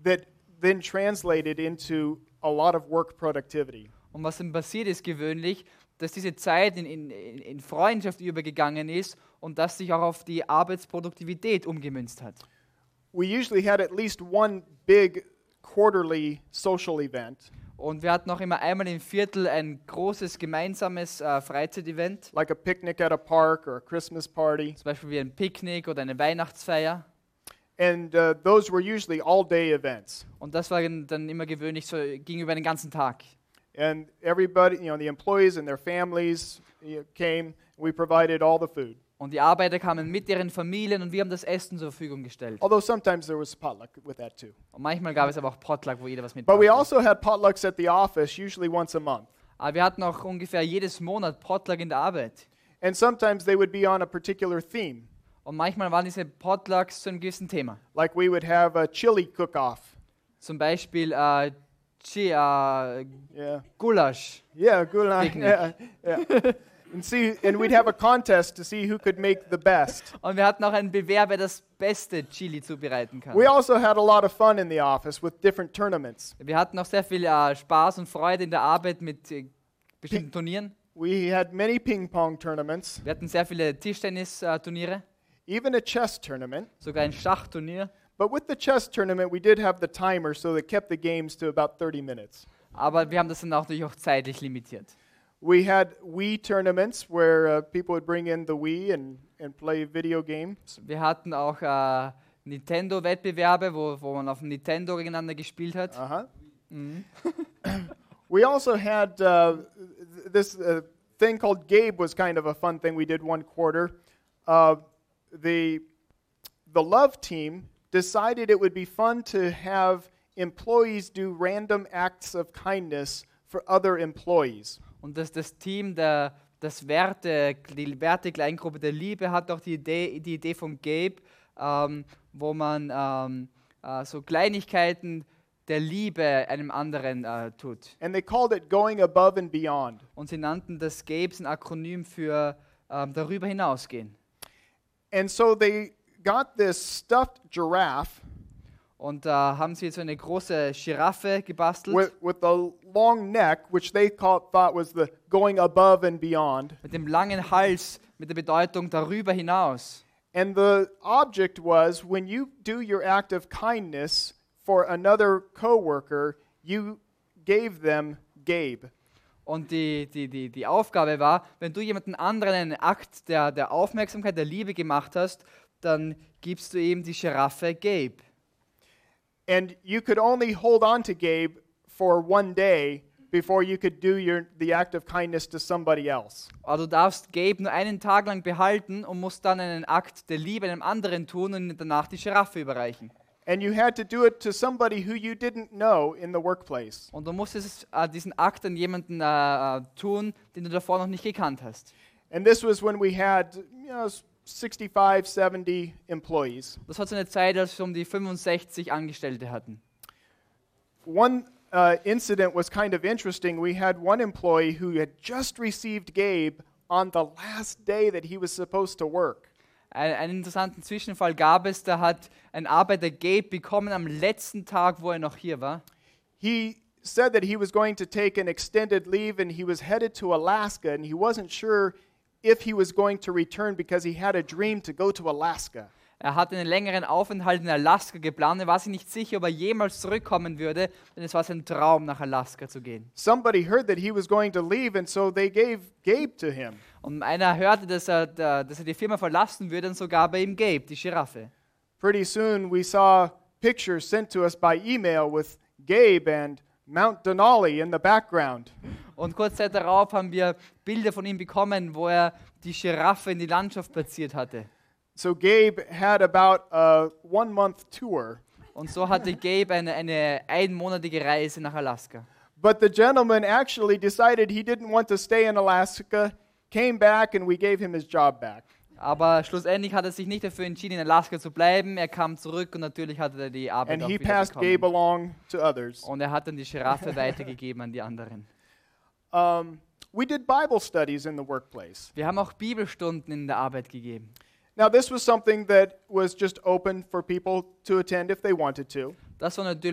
that then translated into a lot of work productivity. Und was dann passiert ist gewöhnlich, dass diese Zeit in Freundschaft übergegangen ist und das sich auch auf die Arbeitsproduktivität umgemünzt hat. We usually had at least one big quarterly social event, Und wir hatten auch immer einmal im Viertel ein großes gemeinsames Freizeitevent, like a picnic at a park or a Christmas party. zum Beispiel wie ein Picknick oder eine Weihnachtsfeier. And those were usually all-day events. Und das war dann immer gewöhnlich so gegenüber den ganzen Tag. And everybody, the employees and their families came. We provided all the food. Und die Arbeiter kamen mit ihren Familien und wir haben das Essen zur Verfügung gestellt. Although sometimes there was potluck with that too. Und manchmal gab es aber auch Potluck, wo jeder was But we mitbrachte. also had potlucks at the office, usually once a month. Aber wir hatten auch ungefähr jedes Monat Potluck in der Arbeit. And sometimes they would be on a particular theme. Und manchmal waren diese Potlucks zu einem gewissen Thema. Like we would have a chili cook-off. Zum Beispiel Yeah. Gulasch. Yeah, good. Picnic. Yeah. And we'd have a contest to see who could make the best. Und wir hatten auch einen Bewerb, wer das beste Chili zubereiten kann. We also had a lot of fun in the office with different tournaments. Wir hatten auch sehr viel Spaß und Freude in der Arbeit mit bestimmten Turnieren. We had many ping pong tournaments, Wir hatten sehr viele Tischtennis-Turniere, even a chess tournament. sogar ein Schachturnier. But with the chess tournament, we did have the timer, so that kept the games to about 30 minutes. Aber wir haben das dann auch natürlich auch zeitlich limitiert. We had Wii tournaments where people would bring in the Wii and play video games. Wir hatten auch Nintendo-Wettbewerbe, wo man auf dem Nintendo gegeneinander gespielt hat. We also had this thing called Gabe was kind of a fun thing we did one quarter. The love team decided it would be fun to have employees do random acts of kindness for other employees. Und das Team, die Werte-Kleingruppe der Liebe hat auch die Idee von Gabe, wo man so Kleinigkeiten der Liebe einem anderen tut. And they called it going above and beyond. Und sie nannten das Gabe ein Akronym für darüber hinausgehen. And so they got this stuffed giraffe Und da haben sie so eine große Giraffe gebastelt with a long neck, which they thought was the going above and beyond. mit dem langen Hals mit der Bedeutung darüber hinaus. And the object was when you do your act of kindness for another coworker, you gave them Gabe. Und die Aufgabe war, wenn du jemanden anderen einen Akt der Aufmerksamkeit, der Liebe gemacht hast, dann gibst du ihm die Giraffe Gabe. And you could only hold on to Gabe for one day before you could do the act of kindness to somebody else. Aber du darfst Gabe nur einen Tag lang behalten und musst dann einen Akt der Liebe einem anderen tun und danach die Giraffe überreichen. And you had to do it to somebody who you didn't know in the workplace. Und du musstest diesen Akt an jemanden tun, den du davor noch nicht gekannt hast. And this was when we had 65, 70 employees. Das war zu einer Zeit, als wir um die 65 Angestellte hatten. One incident was kind of interesting. We had one employee who had just received Gabe on the last day that he was supposed to work. Einen interessanten Zwischenfall gab es, da hat ein Arbeiter Gabe bekommen am letzten Tag, wo er noch hier war. He said that he was going to take an extended leave and he was headed to Alaska and he wasn't sure if he was going to return because he had a dream to go to Alaska. Er hatte einen längeren Aufenthalt in Alaska geplant. Er war sich nicht sicher, ob er jemals zurückkommen würde, denn es war sein Traum, nach Alaska zu gehen. Somebody heard that he was going to leave and so they gave Gabe to him. Und einer hörte, dass er die Firma verlassen würde, und so gab er ihm Gabe, die Giraffe. Pretty soon we saw pictures sent to us by email with Gabe and Mount Denali in the background. Und kurz Zeit darauf haben wir Bilder von ihm bekommen, wo er die Giraffe in die Landschaft platziert hatte. So Gabe had about a 1-month tour. Und so hatte Gabe eine einmonatige Reise nach Alaska. But the gentleman actually decided he didn't want to stay in Alaska, came back and we gave him his job back. Aber schlussendlich hat er sich nicht dafür entschieden, in Alaska zu bleiben. Er kam zurück und natürlich hatte er die Arbeit And auch he wieder passed Gabe bekommen. along to others. Und er hat dann die Giraffe weitergegeben an die anderen. We did Bible studies in the workplace. Wir haben auch Bibelstunden in der Arbeit gegeben. Now this was something that was just open for people to attend if they wanted to. Das war natürlich